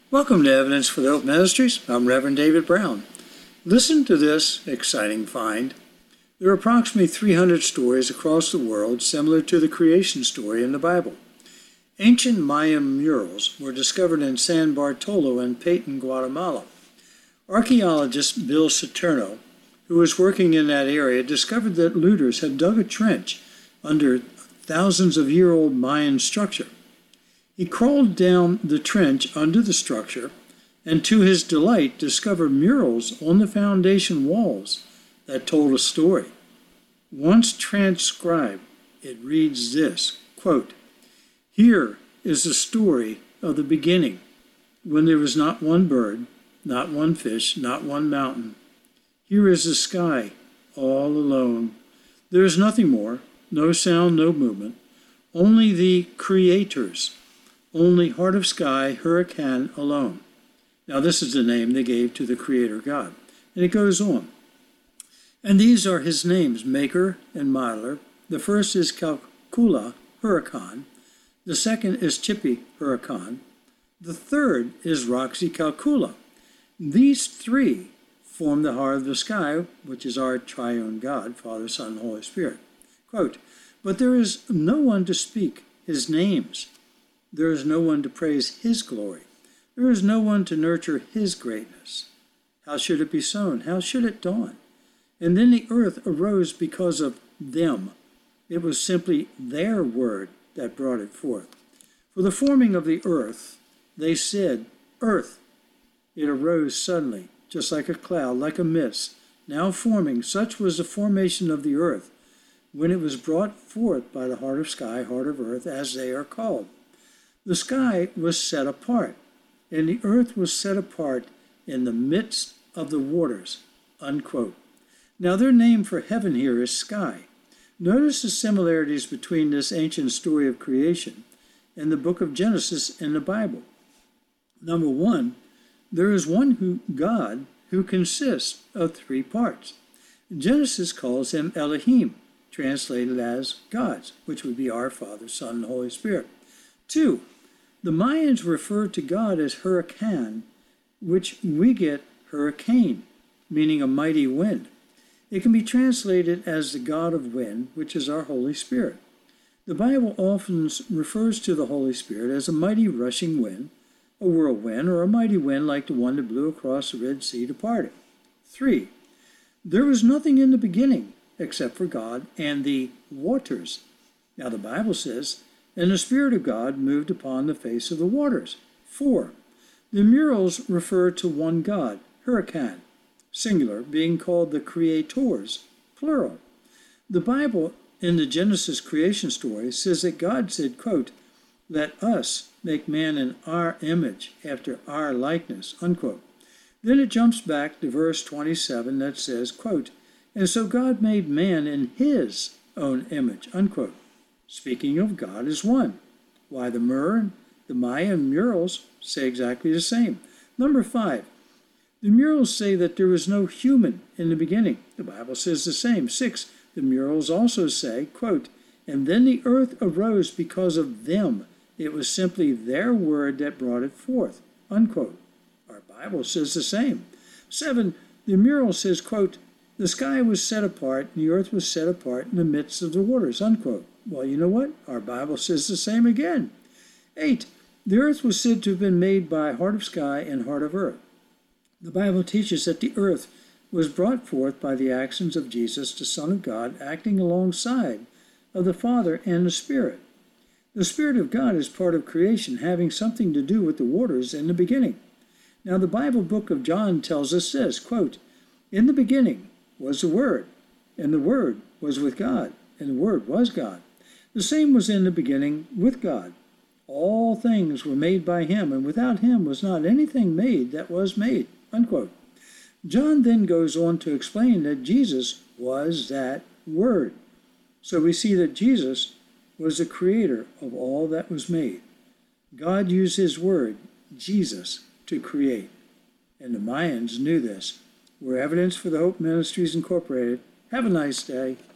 Welcome to Evidence for the Hope Ministries. I'm Reverend David Brown. Listen to this exciting find. There are approximately 300 stories across the world similar to the creation story in the Bible. Ancient Mayan murals were discovered in San Bartolo and Payton, Guatemala. Archaeologist Bill Saturno, who was working in that area, discovered that looters had dug a trench under thousands of year old Mayan structure. He crawled down the trench under the structure and, to his delight, discovered murals on the foundation walls that told a story. Once transcribed, it reads this, quote, "Here is the story of the beginning, when there was not one bird, not one fish, not one mountain. Here is the sky, all alone. There is nothing more, no sound, no movement, only the creators. Only heart of sky, hurricane alone." Now this is the name they gave to the Creator God. And it goes on. "And these are his names, Maker and Miler. The first is Calcula, hurricane. The second is Chippy, hurricane. The third is Roxy Calcula. These three form the heart of the sky, which is our triune God, Father, Son, and Holy Spirit." Quote, "But there is no one to speak his names. There is no one to praise his glory. There is no one to nurture his greatness. How should it be sown? How should it dawn? And then the earth arose because of them. It was simply their word that brought it forth. For the forming of the earth, they said, 'Earth.' It arose suddenly, just like a cloud, like a mist, now forming. Such was the formation of the earth, when it was brought forth by the heart of sky, heart of earth, as they are called. The sky was set apart, and the earth was set apart in the midst of the waters." Unquote. Now their name for heaven here is sky. Notice the similarities between this ancient story of creation and the book of Genesis in the Bible. Number one, there is one God who consists of three parts. Genesis calls him Elohim, translated as gods, which would be our Father, Son, and Holy Spirit. Two, the Mayans referred to God as hurricane, which we get hurricane, meaning a mighty wind. It can be translated as the God of wind, which is our Holy Spirit. The Bible often refers to the Holy Spirit as a mighty rushing wind, a whirlwind, or a mighty wind like the one that blew across the Red Sea to part it. Three, there was nothing in the beginning except for God and the waters. Now the Bible says, "And the Spirit of God moved upon the face of the waters." 4. The murals refer to one God, hurricane, singular, being called the creators, plural. The Bible, in the Genesis creation story, says that God said, quote, "Let us make man in our image, after our likeness," unquote. Then it jumps back to verse 27 that says, quote, "And so God made man in his own image," unquote. Speaking of God as one. Why, the myrrh and the Mayan murals say exactly the same. Number 5, the murals say that there was no human in the beginning. The Bible says the same. 6, the murals also say, quote, "And then the earth arose because of them. It was simply their word that brought it forth," unquote. Our Bible says the same. 7, the mural says, quote, "The sky was set apart and the earth was set apart in the midst of the waters," unquote. Well, you know what? Our Bible says the same again. 8, the earth was said to have been made by heart of sky and heart of earth. The Bible teaches that the earth was brought forth by the actions of Jesus, the Son of God, acting alongside of the Father and the Spirit. The Spirit of God is part of creation, having something to do with the waters in the beginning. Now the Bible book of John tells us this, quote, "In the beginning was the Word, and the Word was with God, and the Word was God. The same was in the beginning with God. All things were made by him, and without him was not anything made that was made," unquote. John then goes on to explain that Jesus was that Word. So we see that Jesus was the creator of all that was made. God used his word, Jesus, to create. And the Mayans knew this. We're Evidence for the Hope Ministries Incorporated. Have a nice day.